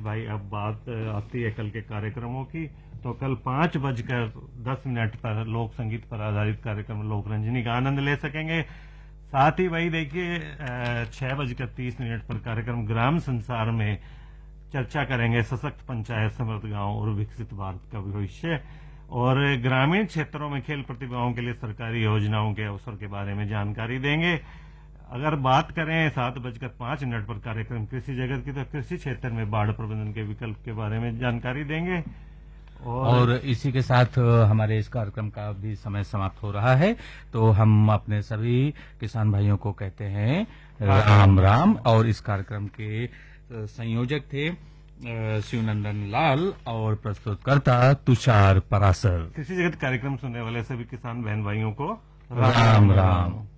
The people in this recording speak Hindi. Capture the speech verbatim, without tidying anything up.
भाई, अब बात आती है कल के कार्यक्रमों की। तो कल पांच बजकर दस मिनट पर लोक संगीत पर आधारित कार्यक्रम लोक रंजनी का आनंद ले सकेंगे। साथ ही वही देखिए छह बजकर तीस मिनट पर कार्यक्रम ग्राम संसार में चर्चा करेंगे सशक्त पंचायत, समृद्ध गांव और विकसित भारत का भविष्य। और ग्रामीण क्षेत्रों में खेल प्रतिभाओं के लिए सरकारी योजनाओं के अवसर के बारे में जानकारी देंगे। अगर बात करें सात बजकर पांच मिनट पर कार्यक्रम कृषि जगत की, तो कृषि क्षेत्र में बाढ़ प्रबंधन के विकल्प के बारे में जानकारी देंगे। और, और इसी के साथ हमारे इस कार्यक्रम का भी समय समाप्त हो रहा है। तो हम अपने सभी किसान भाइयों को कहते हैं राम राम। और इस कार्यक्रम के संयोजक थे शिवनंदन लाल और प्रस्तुतकर्ता तुषार परासर। कृषि जगत कार्यक्रम सुनने वाले सभी किसान बहन भाइयों को राम राम, राम।